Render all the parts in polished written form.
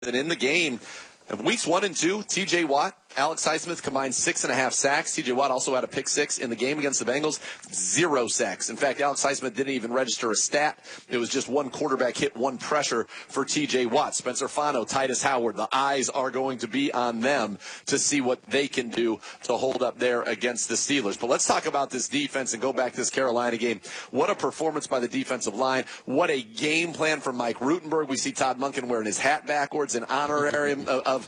And in the game, weeks 1 and 2, T.J. Watt, Alex Highsmith combined 6.5 sacks. T.J. Watt also had a pick six in the game against the Bengals. 0 sacks. In fact, Alex Highsmith didn't even register a stat. It was just one quarterback hit, one pressure for T.J. Watt. Spencer Fano, Titus Howard, the eyes are going to be on them to see what they can do to hold up there against the Steelers. But let's talk about this defense and go back to this Carolina game. What a performance by the defensive line. What a game plan from Mike Rutenberg. We see Todd Monken wearing his hat backwards in honoring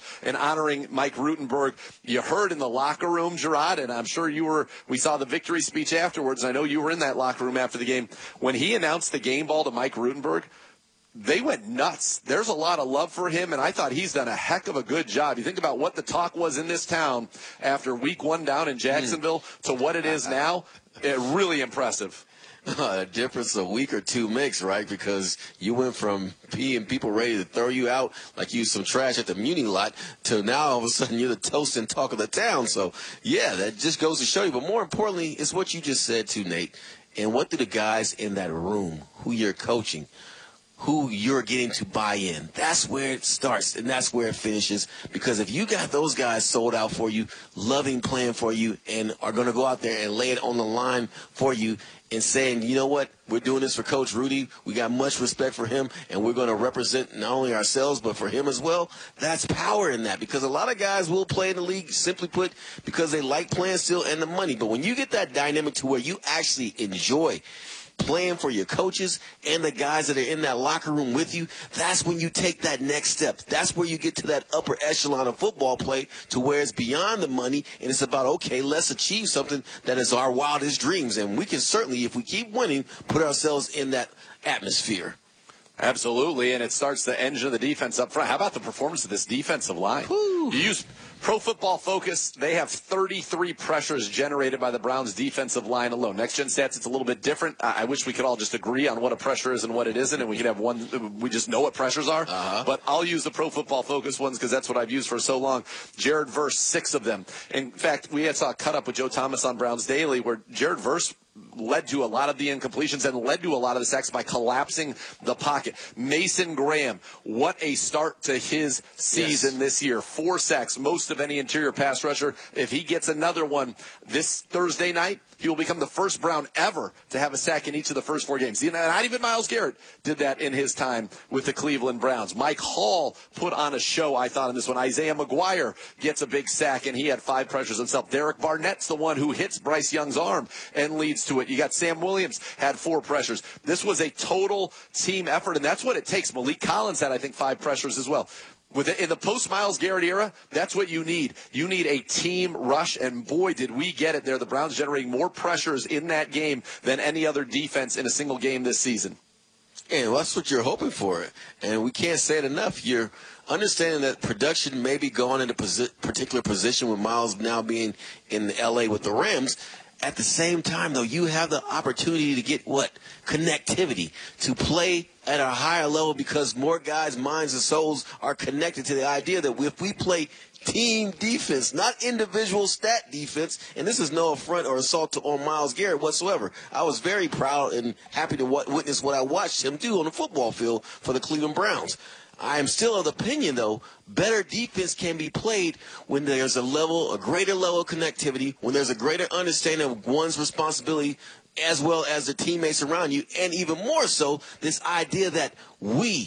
Mike Rutenberg. You heard in the locker room, Gerard, and I'm sure we saw the victory speech afterwards. I know you were in that locker room after the game. When he announced the game ball to Mike Rutenberg, they went nuts. There's a lot of love for him, and I thought he's done a heck of a good job. You think about what the talk was in this town after week 1 down in Jacksonville to what it is now. Really impressive. A difference a week or two makes, right? Because you went from people ready to throw you out like you some trash at the Muni lot to now all of a sudden you're the toast and talk of the town. So, yeah, that just goes to show you. But more importantly, it's what you just said too, Nate. And what do the guys in that room, who you're coaching, who you're getting to buy in, that's where it starts and that's where it finishes. Because if you got those guys sold out for you, loving playing for you, and are going to go out there and lay it on the line for you and saying, you know what, we're doing this for Coach Rudy, we got much respect for him, and we're going to represent not only ourselves but for him as well, that's power in that. Because a lot of guys will play in the league, simply put, because they like playing still and the money. But when you get that dynamic to where you actually enjoy playing for your coaches and the guys that are in that locker room with you, that's when you take that next step. That's where you get to that upper echelon of football play to where it's beyond the money and it's about, okay, let's achieve something that is our wildest dreams. And we can certainly, if we keep winning, put ourselves in that atmosphere. Absolutely, and it starts the engine of the defense up front. How about the performance of this defensive line? Woo. You use Pro Football Focus. They have 33 pressures generated by the Browns' defensive line alone. Next Gen Stats, it's a little bit different. I wish we could all just agree on what a pressure is and what it isn't, and we could have one. We just know what pressures are. But I'll use the Pro Football Focus ones because that's what I've used for so long. Jared Verse, 6 of them. In fact, we saw a cut up with Joe Thomas on Browns Daily where Jared Verse led to a lot of the incompletions and led to a lot of the sacks by collapsing the pocket. Mason Graham, what a start to his season this year. 4 sacks, most of any interior pass rusher. If he gets another one this Thursday night, he will become the first Brown ever to have a sack in each of the first 4 games. Not even Myles Garrett did that in his time with the Cleveland Browns. Mike Hall put on a show, I thought, in this one. Isaiah McGuire gets a big sack, and he had 5 pressures himself. Derek Barnett's the one who hits Bryce Young's arm and leads to it. You got Sam Williams had 4 pressures. This was a total team effort, and that's what it takes. Malik Collins had, I think, 5 pressures as well. In the post-Myles Garrett era, that's what you need. You need a team rush, and boy, did we get it there. The Browns generating more pressures in that game than any other defense in a single game this season. And that's what you're hoping for. And we can't say it enough. You're understanding that production may be going in a particular position with Myles now being in L.A. with the Rams. At the same time, though, you have the opportunity to get connectivity, to play at a higher level because more guys' minds and souls are connected to the idea that if we play team defense, not individual stat defense, and this is no affront or assault on Myles Garrett whatsoever. I was very proud and happy to witness what I watched him do on the football field for the Cleveland Browns. I am still of the opinion, though, better defense can be played when there's a greater level of connectivity, when there's a greater understanding of one's responsibility as well as the teammates around you, and even more so, this idea that we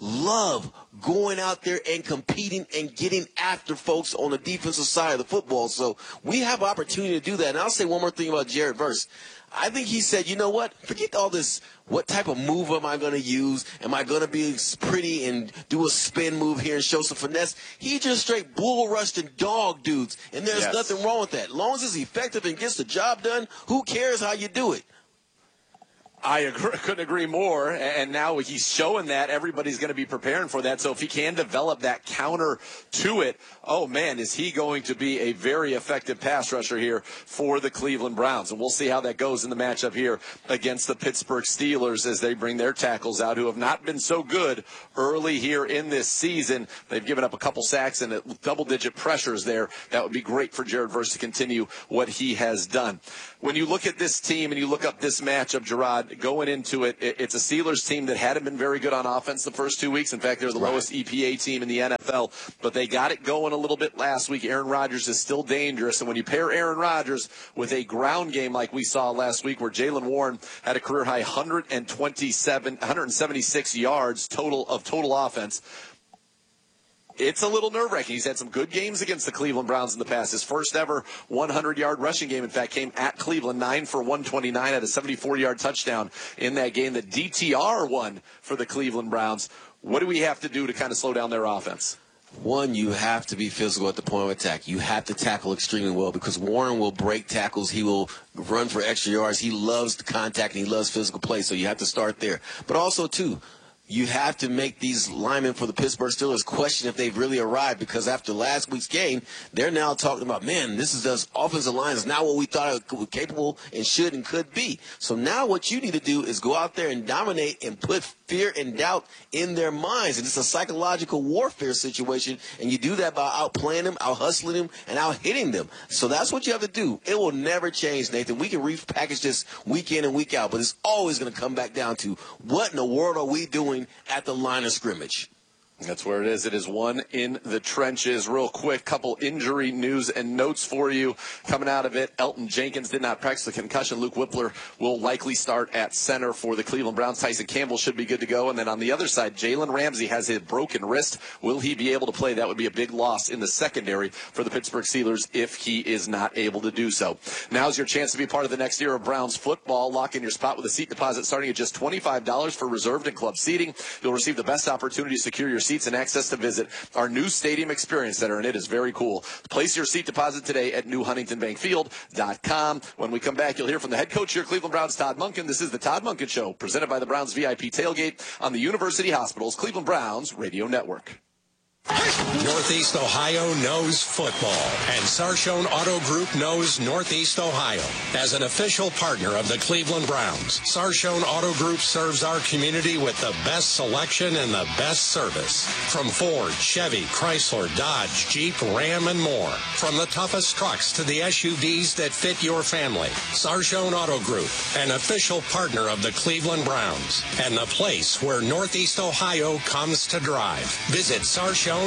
love going out there and competing and getting after folks on the defensive side of the football. So we have opportunity to do that. And I'll say one more thing about Jared Verse. I think he said, you know what, forget all this, what type of move am I going to use? Am I going to be pretty and do a spin move here and show some finesse? He just straight bull rushed and dog dudes, and there's nothing wrong with that. As long as it's effective and gets the job done, who cares how you do it? I couldn't agree more, and now he's showing that. Everybody's going to be preparing for that, so if he can develop that counter to it, oh, man, is he going to be a very effective pass rusher here for the Cleveland Browns. And we'll see how that goes in the matchup here against the Pittsburgh Steelers as they bring their tackles out, who have not been so good early here in this season. They've given up a couple sacks and double-digit pressures there. That would be great for Jared Verse to continue what he has done. When you look at this team and you look up this matchup, Gerard, going into it, it's a Steelers team that hadn't been very good on offense the first 2 weeks. In fact, they're the lowest EPA team in the NFL, but they got it going a little bit last week. Aaron Rodgers is still dangerous, and when you pair Aaron Rodgers with a ground game like we saw last week where Jaylen Warren had a career-high 176 yards total offense, it's a little nerve-wracking. He's had some good games against the Cleveland Browns in the past. His first ever 100-yard rushing game, in fact, came at Cleveland, 9 for 129, had a 74-yard touchdown in that game. The DTR won for the Cleveland Browns. What do we have to do to kind of slow down their offense? One, you have to be physical at the point of attack. You have to tackle extremely well because Warren will break tackles. He will run for extra yards. He loves the contact, and he loves physical play, so you have to start there. But also, too, you have to make these linemen for the Pittsburgh Steelers question if they've really arrived, because after last week's game, they're now talking about, man, this offensive line is now what we thought it was capable and should and could be. So now what you need to do is go out there and dominate and put fear and doubt in their minds. And it's a psychological warfare situation, and you do that by outplaying them, out-hustling them, and out-hitting them. So that's what you have to do. It will never change, Nathan. We can repackage this week in and week out, but it's always going to come back down to what in the world are we doing at the line of scrimmage. That's where it is. It is one in the trenches. Real quick, couple injury news and notes for you coming out of it. Elton Jenkins did not practice the concussion. Luke Whippler will likely start at center for the Cleveland Browns. Tyson Campbell should be good to go. And then on the other side, Jalen Ramsey has his broken wrist. Will he be able to play? That would be a big loss in the secondary for the Pittsburgh Steelers if he is not able to do so. Now's your chance to be part of the next year of Browns football. Lock in your spot with a seat deposit starting at just $25 for reserved and club seating. You'll receive the best opportunity to secure your seats and access to visit our new Stadium Experience Center, and it is very cool. Place your seat deposit today at newhuntingtonbankfield.com. When we come back, you'll hear from the head coach here, Cleveland Browns, Todd Monken. This is the Todd Monken Show, presented by the Browns VIP Tailgate on the University Hospitals Cleveland Browns Radio Network. Northeast Ohio knows football, and Sarshone Auto Group knows Northeast Ohio. As an official partner of the Cleveland Browns, Sarshone Auto Group serves our community with the best selection and the best service. From Ford, Chevy, Chrysler, Dodge, Jeep, Ram, and more. From the toughest trucks to the SUVs that fit your family. Sarshone Auto Group, an official partner of the Cleveland Browns, and the place where Northeast Ohio comes to drive. Visit Sarshone.com.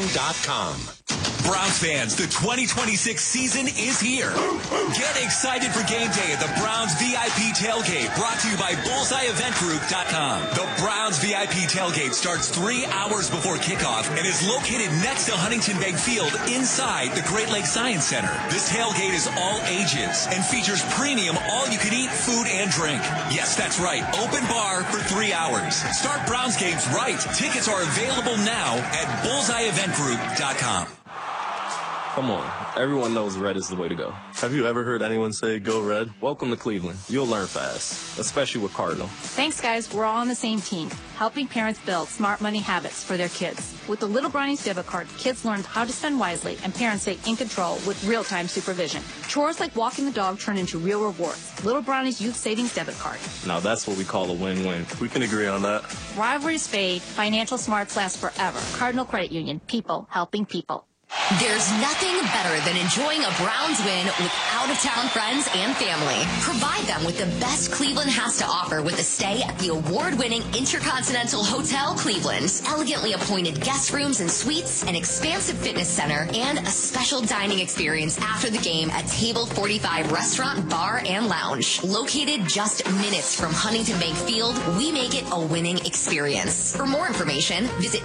Browns fans, the 2026 season is here. Get excited for game day at the Browns VIP Tailgate, brought to you by BullseyeEventGroup.com. The Browns VIP Tailgate starts 3 hours before kickoff and is located next to Huntington Bank Field inside the Great Lakes Science Center. This tailgate is all ages and features premium all-you-can-eat food and drink. Yes, that's right, open bar for 3 hours. Start Browns games right. Tickets are available now at BullseyeEventGroup.com. Come on, everyone knows red is the way to go. Have you ever heard anyone say, go red? Welcome to Cleveland. You'll learn fast, especially with Cardinal. Thanks, guys. We're all on the same team, helping parents build smart money habits for their kids. With the Little Brownies debit card, kids learn how to spend wisely, and parents stay in control with real-time supervision. Chores like walking the dog turn into real rewards. Little Brownies Youth Savings Debit Card. Now that's what we call a win-win. We can agree on that. Rivalries fade. Financial smarts last forever. Cardinal Credit Union. People helping people. There's nothing better than enjoying a Browns win with out-of-town friends and family. Provide them with the best Cleveland has to offer with a stay at the award-winning Intercontinental Hotel Cleveland. Elegantly appointed guest rooms and suites, an expansive fitness center, and a special dining experience after the game at Table 45 Restaurant, Bar, and Lounge. Located just minutes from Huntington Bank Field, we make it a winning experience. For more information, visit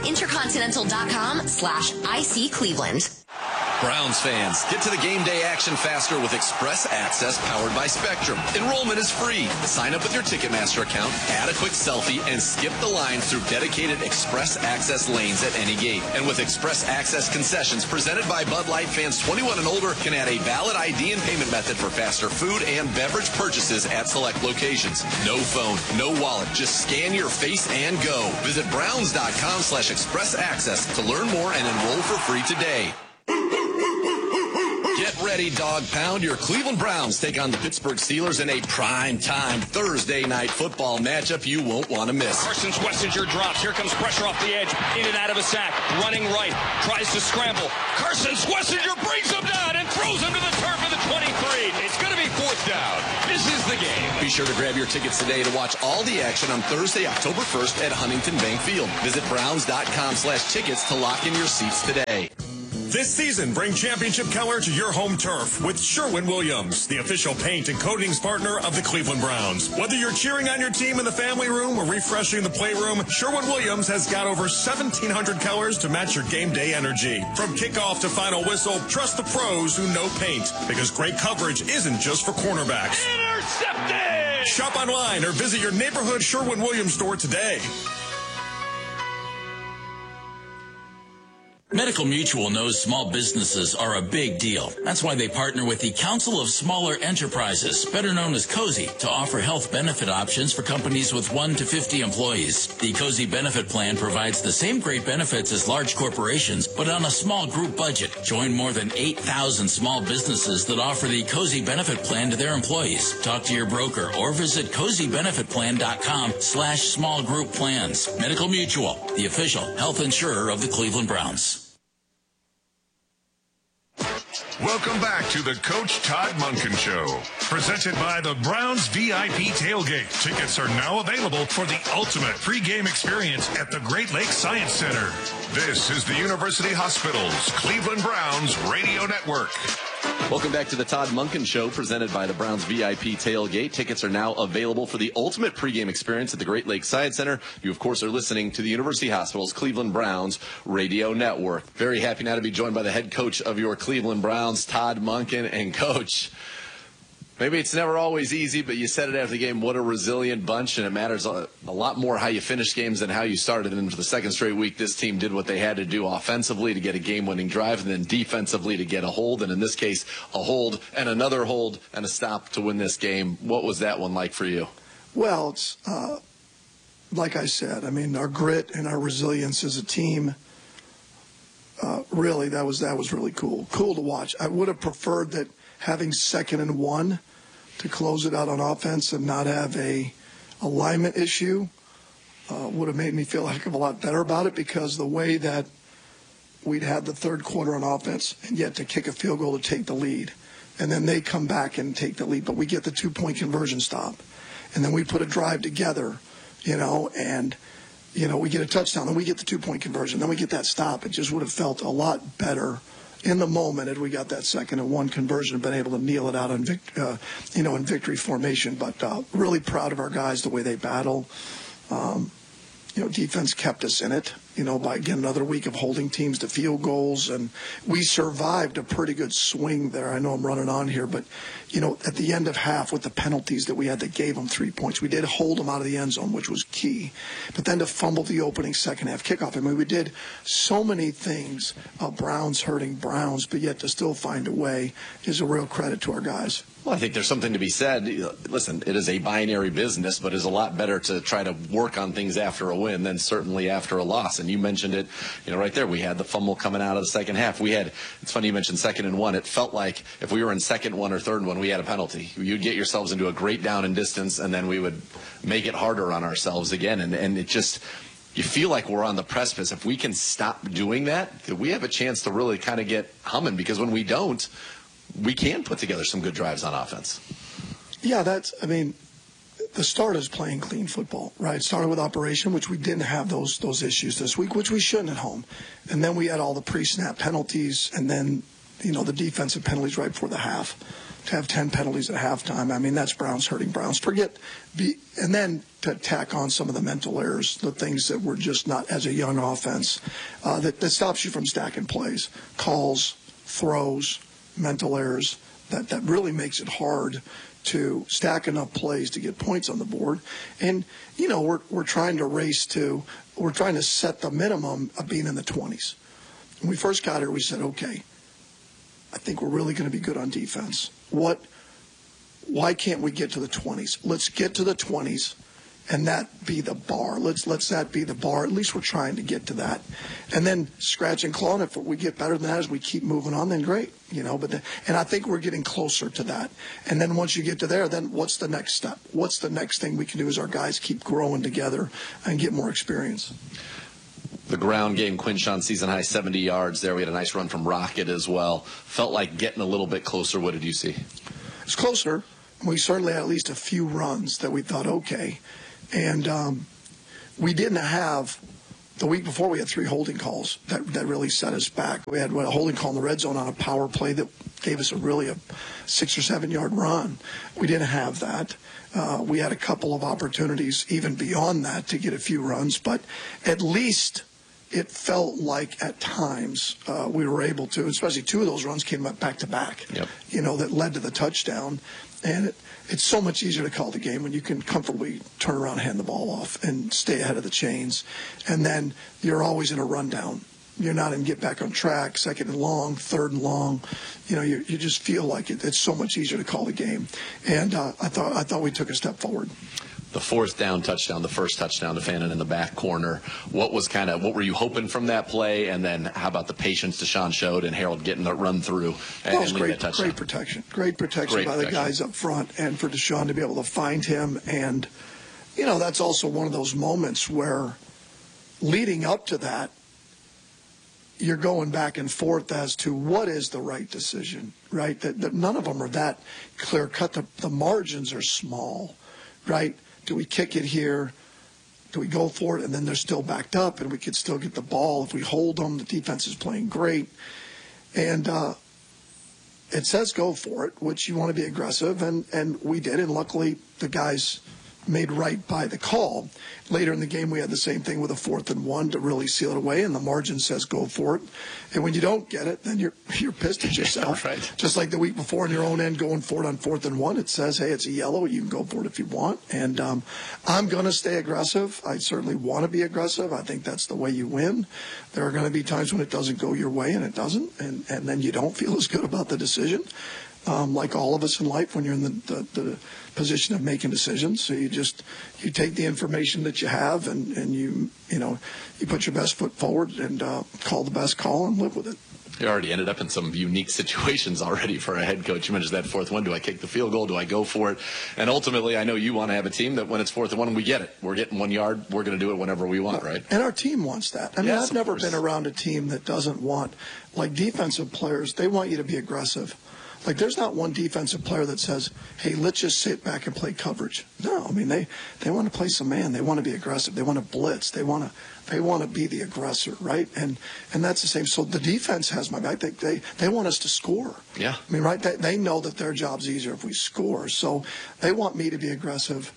intercontinental.com/IC Cleveland. Browns fans, get to the game day action faster with Express Access powered by Spectrum. Enrollment is free. Sign up with your Ticketmaster account, add a quick selfie, and skip the line through dedicated Express Access lanes at any gate. And with Express Access concessions presented by Bud Light, fans 21 and older can add a valid ID and payment method for faster food and beverage purchases at select locations. No phone, no wallet, just scan your face and go. Visit browns.com/express access to learn more and enroll for free today. Get ready, Dog Pound. Your Cleveland Browns take on the Pittsburgh Steelers in a prime-time Thursday night football matchup you won't want to miss. Carson Schlesinger drops. Here comes pressure off the edge. In and out of a sack. Running right. Tries to scramble. Carson Schlesinger brings him down and throws him to the turf of the 23. It's going to be 4th down. This is the game Be sure to grab your tickets today to watch all the action on Thursday, October 1st at Huntington Bank Field. Visit Browns.com/tickets to lock in your seats today. This season, bring championship color to your home turf with Sherwin-Williams, the official paint and coatings partner of the Cleveland Browns. Whether you're cheering on your team in the family room or refreshing the playroom, Sherwin-Williams has got over 1,700 colors to match your game day energy. From kickoff to final whistle, trust the pros who know paint, because great coverage isn't just for cornerbacks. Intercepted! Shop online or visit your neighborhood Sherwin-Williams store today. Medical Mutual knows small businesses are a big deal. That's why they partner with the Council of Smaller Enterprises, better known as COSI, to offer health benefit options for companies with 1 to 50 employees. The COSI benefit plan provides the same great benefits as large corporations, but on a small group budget. Join more than 8,000 small businesses that offer the COSI benefit plan to their employees. Talk to your broker or visit COSIbenefitplan.com/small group plans. Medical Mutual, the official health insurer of the Cleveland Browns. Welcome back to the Coach Todd Monken Show, presented by the Browns VIP Tailgate. Tickets are now available for the ultimate pregame experience at the Great Lakes Science Center. This is the University Hospital's Cleveland Browns Radio Network. Welcome back to the Todd Monken Show, presented by the Browns VIP Tailgate. Tickets are now available for the ultimate pregame experience at the Great Lakes Science Center. You, of course, are listening to the University Hospital's Cleveland Browns Radio Network. Very happy now to be joined by the head coach of your Cleveland Browns, Todd Monken. And, Coach, maybe it's never always easy, but you said it after the game, what a resilient bunch, and it matters a lot more how you finish games than how you started. And for the second straight week, this team did what they had to do offensively to get a game-winning drive, and then defensively to get a hold, and in this case, a hold and another hold and a stop to win this game. What was that one like for you? Well, it's like I said, I mean, our grit and our resilience as a team, really, that was really cool. Cool to watch. I would have preferred that having 2nd and 1 to close it out on offense and not have a alignment issue would have made me feel a heck of a lot better about it, because the way that we'd had the third quarter on offense and yet to kick a field goal to take the lead, and then they come back and take the lead, but we get the 2-point conversion stop, and then we put a drive together, and we get a touchdown, then we get the 2-point conversion, then we get that stop. It just would have felt a lot better in the moment had we got that 2nd and 1 conversion, been able to kneel it out in victory formation. But really proud of our guys, the way they battle. Defense kept us in it, by, again, another week of holding teams to field goals. And we survived a pretty good swing there. I know I'm running on here, but, at the end of half with the penalties that we had that gave them 3 points, we did hold them out of the end zone, which was key. But then to fumble the opening second half kickoff, I mean, we did so many things, Browns hurting Browns, but yet to still find a way is a real credit to our guys. Well, I think there's something to be said. Listen, it is a binary business, but it's a lot better to try to work on things after a win than certainly after a loss. And you mentioned it, right there. We had the fumble coming out of the second half. It's funny you mentioned 2nd and 1. It felt like if we were in 2nd 1 or 3rd 1, we had a penalty. You'd get yourselves into a great down and distance, and then we would make it harder on ourselves again. And it just, you feel like we're on the precipice. If we can stop doing that, we have a chance to really kind of get humming, because when we don't, we can put together some good drives on offense. Yeah, the start is playing clean football, right? It started with operation, which we didn't have those issues this week, which we shouldn't at home. And then we had all the pre-snap penalties, and then, the defensive penalties right before the half. To have 10 penalties at halftime, I mean, that's Browns hurting Browns. And then to tack on some of the mental errors, the things that were just not, as a young offense, that stops you from stacking plays, calls, throws, mental errors, that really makes it hard to stack enough plays to get points on the board. And, we're trying to set the minimum of being in the 20s. When we first got here, we said, okay, I think we're really going to be good on defense. Why can't we get to the 20s? Let's get to the 20s and that be the bar. Let's that be the bar. At least we're trying to get to that. And then scratch and claw, and if we get better than that as we keep moving on, then great. And I think we're getting closer to that. And then once you get to there, then what's the next step? What's the next thing we can do as our guys keep growing together and get more experience? The ground game, Quinshon season high 70 yards there. We had a nice run from Rocket as well. Felt like getting a little bit closer. What did you see? It's closer. We certainly had at least a few runs that we thought, okay. And we didn't have, the week before we had 3 holding calls that really set us back. We had a holding call in the red zone on a power play that gave us a 6 or 7 yard run. We didn't have that. We had a couple of opportunities even beyond that to get a few runs, but at least it felt like at times we were able to, especially 2 of those runs came up back to back, that led to the touchdown. And it's so much easier to call the game when you can comfortably turn around and hand the ball off and stay ahead of the chains. And then you're always in a rundown. You're not in get back on track, 2nd and long, 3rd and long. You just feel like it's so much easier to call the game. And I thought we took a step forward. The 4th down touchdown, the first touchdown to Fannin in the back corner. What were you hoping from that play? And then how about the patience Deshaun showed and Harold getting the run through and leading that touchdown? Great protection by the guys up front, and for Deshaun to be able to find him. And, that's also one of those moments where leading up to that, you're going back and forth as to what is the right decision, right? That none of them are that clear cut. The margins are small, right? Do we kick it here? Do we go for it? And then they're still backed up, and we could still get the ball. If we hold them, the defense is playing great. And it says go for it, which you want to be aggressive, and we did. And luckily, the guys made right by the call. Later in the game, we had the same thing with a 4th and 1 to really seal it away, and the margin says go for it. And when you don't get it, then you're pissed at yourself. Right. Just like the week before in your own end going for it on 4th and 1, it says, hey, it's a yellow. You can go for it if you want. And I'm going to stay aggressive. I certainly want to be aggressive. I think that's the way you win. There are going to be times when it doesn't go your way, and it doesn't, and then you don't feel as good about the decision. Like all of us in life, when you're in the position of making decisions, so you take the information that you have and you put your best foot forward and call the best call and live with it. You already ended up in some unique situations already for a head coach. You mentioned that 4th one. Do I kick the field goal? Do I go for it? And ultimately, I know you want to have a team that when it's 4th and 1, we get it. We're getting 1 yard. We're going to do it whenever we want, right? And our team wants that. I mean, I've never been around a team that doesn't want, like defensive players, they want you to be aggressive. Like, there's not one defensive player that says, hey, let's just sit back and play coverage. No, I mean, they want to play some man. They want to be aggressive. They want to blitz. They want to be the aggressor, right? And that's the same. So the defense has my back. They want us to score. Yeah. I mean, right? They know that their job's easier if we score. So they want me to be aggressive.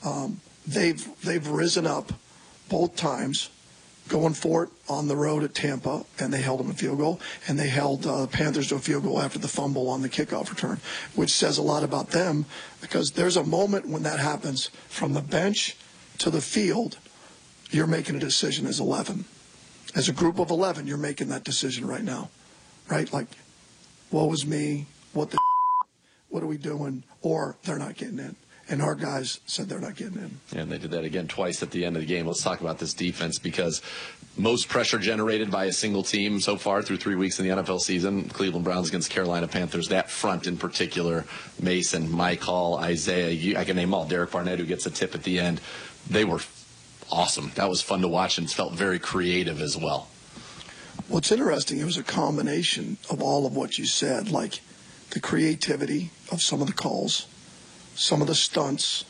They've risen up both times, going for it on the road at Tampa, and they held them a field goal, and they held the Panthers to a field goal after the fumble on the kickoff return, which says a lot about them, because there's a moment when that happens from the bench to the field. You're making a decision as 11. As a group of 11, you're making that decision right now, right? Like, woe is me, what are we doing? Or they're not getting in. And our guys said they're not getting in. And they did that again twice at the end of the game. Let's talk about this defense, because most pressure generated by a single team so far through 3 weeks in the NFL season, Cleveland Browns against Carolina Panthers. That front in particular, Mason, Mike Hall, Isaiah, I can name all. Derek Barnett, who gets a tip at the end. They were awesome. That was fun to watch, and felt very creative as well. What's interesting, it was a combination of all of what you said, like the creativity of some of the calls, some of the stunts.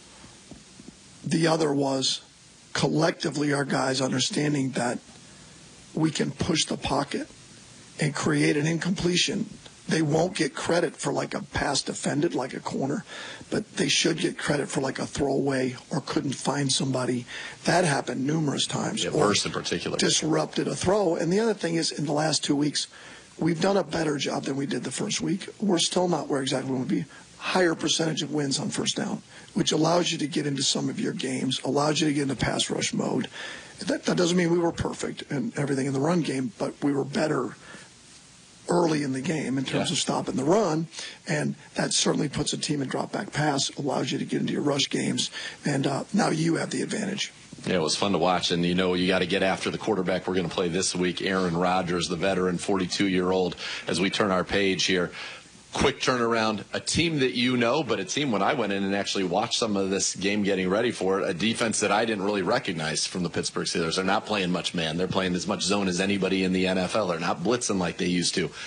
The other was collectively our guys understanding that we can push the pocket and create an incompletion. They won't get credit for like a pass defended, like a corner, but they should get credit for like a throwaway or couldn't find somebody. That happened numerous times. Yeah, Verse in particular. Disrupted a throw. And the other thing is, in the last 2 weeks, we've done a better job than we did the first week. We're still not where exactly we want to be. Higher percentage of wins on first down, which allows you to get into some of your games, allows you to get into pass rush mode. That doesn't mean we were perfect and everything in the run game, but we were better early in the game in terms of stopping the run, and that certainly puts a team in drop-back pass, allows you to get into your rush games, and now you have the advantage. Yeah, it was fun to watch, and you got to get after the quarterback we're going to play this week, Aaron Rodgers, the veteran, 42-year-old, as we turn our page here. Quick turnaround, a team that you know, but a team when I went in and actually watched some of this game getting ready for it, a defense that I didn't really recognize from the Pittsburgh Steelers. They're not playing much man. They're playing as much zone as anybody in the NFL. They're not blitzing like they used to.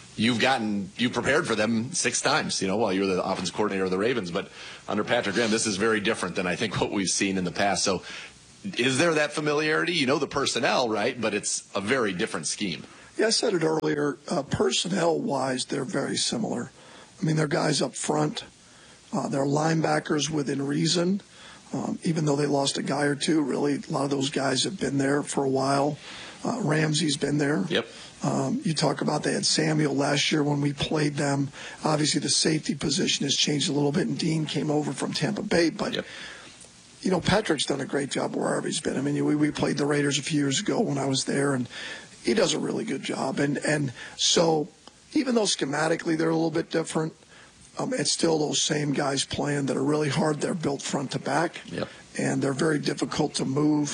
you prepared for them 6 times, while you were the offensive coordinator of the Ravens. But under Patrick Graham, this is very different than I think what we've seen in the past. So is there that familiarity? You know the personnel, right? But it's a very different scheme. Yeah, I said it earlier. Personnel-wise, they're very similar. I mean, they're guys up front. They're linebackers within reason. Even though they lost a guy or two, really, a lot of those guys have been there for a while. Ramsey's been there. Yep. You talk about they had Samuel last year when we played them. Obviously, the safety position has changed a little bit, and Dean came over from Tampa Bay. But, Patrick's done a great job wherever he's been. I mean, we played the Raiders a few years ago when I was there, and he does a really good job. And so even though schematically they're a little bit different, it's still those same guys playing that are really hard. They're built front to back, and they're very difficult to move.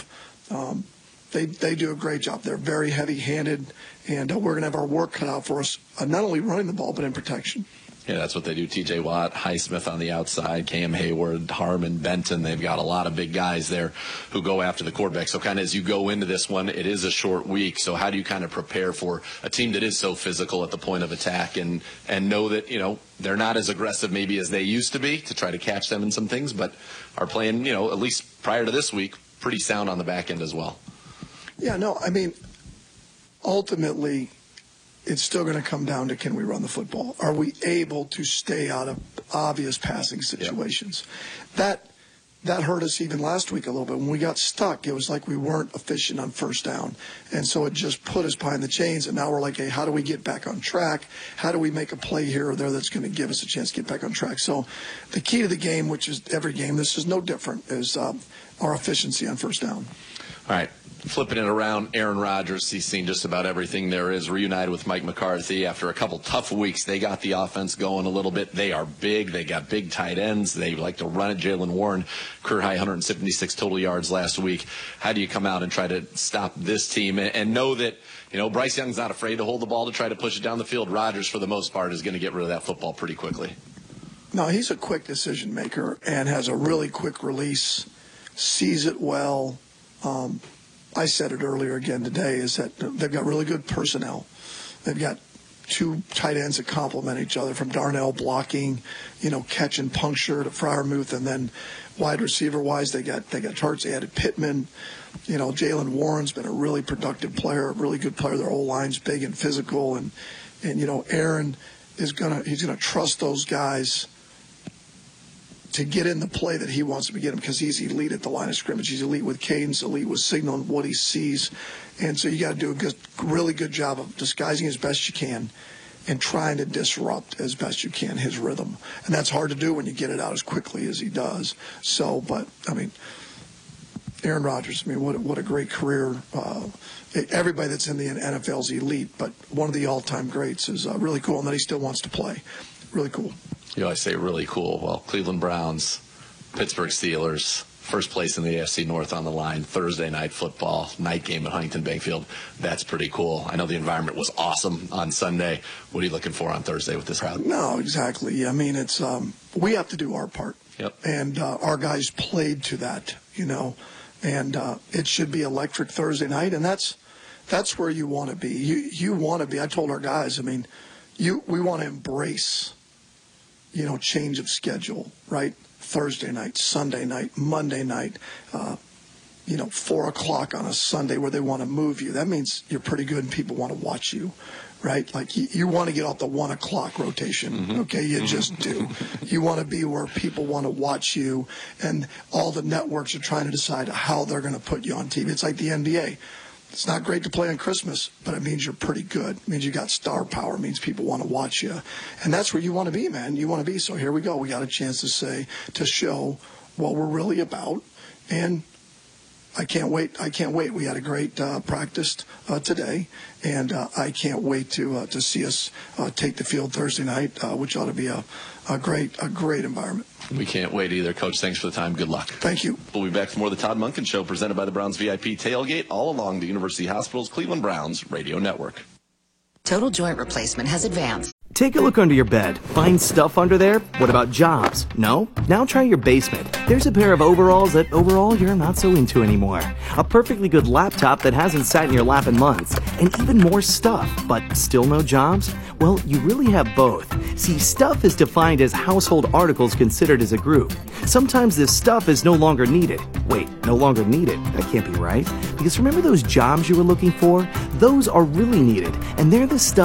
They do a great job. They're very heavy-handed, and we're going to have our work cut out for us, not only running the ball, but in protection. Yeah, that's what they do. T.J. Watt, Highsmith on the outside, Cam Hayward, Harmon, Benton. They've got a lot of big guys there who go after the quarterback. So kind of as you go into this one, it is a short week. So how do you kind of prepare for a team that is so physical at the point of attack and know that, they're not as aggressive maybe as they used to be to try to catch them in some things, but are playing, at least prior to this week, pretty sound on the back end as well? Yeah, no, I mean, ultimately, it's still going to come down to, can we run the football? Are we able to stay out of obvious passing situations? That hurt us even last week a little bit. When we got stuck, it was like we weren't efficient on first down. And so it just put us behind the chains. And now we're like, hey, how do we get back on track? How do we make a play here or there that's going to give us a chance to get back on track? So the key to the game, which is every game, this is no different, is our efficiency on first down. All right. Flipping it around, Aaron Rodgers, he's seen just about everything there is. Reunited with Mike McCarthy after a couple tough weeks. They got the offense going a little bit. They are big. They got big tight ends. They like to run it. Jaylen Warren, career high 176 total yards last week. How do you come out and try to stop this team and know that, Bryce Young's not afraid to hold the ball to try to push it down the field? Rodgers, for the most part, is going to get rid of that football pretty quickly. No, he's a quick decision maker and has a really quick release, sees it well. I said it earlier again today, is that they've got really good personnel. They've got 2 tight ends that complement each other, from Darnell blocking, catch and puncture, to Freiermuth, and then wide receiver-wise, they got targets. They added Pittman. Jaylen Warren's been a really productive player, a really good player. Their O-line's big and physical, and Aaron he's gonna trust those guys to get in the play that he wants to get him, because he's elite at the line of scrimmage. He's elite with cadence, elite with signaling what he sees. And so you got to do a really good job of disguising as best you can and trying to disrupt as best you can his rhythm. And that's hard to do when you get it out as quickly as he does. So, but, I mean, Aaron Rodgers, what a great career. Everybody that's in the NFL is elite, but one of the all-time greats is really cool, and that he still wants to play. Really cool. You always say really cool. Well, Cleveland Browns, Pittsburgh Steelers, first place in the AFC North on the line, Thursday night football, night game at Huntington Bank Field. That's pretty cool. I know the environment was awesome on Sunday. What are you looking for on Thursday with this crowd? No, exactly. I mean, it's we have to do our part. Yep. And our guys played to that, and it should be electric Thursday night, and that's where you want to be. You want to be. I told our guys, we want to embrace change of schedule, right? Thursday night, Sunday night, Monday night, 4 o'clock on a Sunday where they want to move you. That means you're pretty good and people want to watch you, right? Like you want to get off the 1 o'clock rotation, okay? You just do. You want to be where people want to watch you, and all the networks are trying to decide how they're going to put you on TV. It's like the NBA. It's not great to play on Christmas, but it means you're pretty good. It means you got star power. It means people want to watch you. And that's where you want to be, man. You want to be. So here we go. We got a chance to show what we're really about. And I can't wait. We had a great practice today, and I can't wait to see us take the field Thursday night, which ought to be a great environment. We can't wait either. Coach, thanks for the time. Good luck. Thank you. We'll be back for more of the Todd Monken Show, presented by the Browns VIP Tailgate, all along the University Hospital's Cleveland Browns Radio Network. Total joint replacement has advanced. Take a look under your bed. Find stuff under there? What about jobs? No? Now try your basement. There's a pair of overalls that overall you're not so into anymore. A perfectly good laptop that hasn't sat in your lap in months. And even more stuff, but still no jobs? Well, you really have both. See, stuff is defined as household articles considered as a group. Sometimes this stuff is no longer needed. Wait, no longer needed? That can't be right. Because remember those jobs you were looking for? Those are really needed, and they're the stuff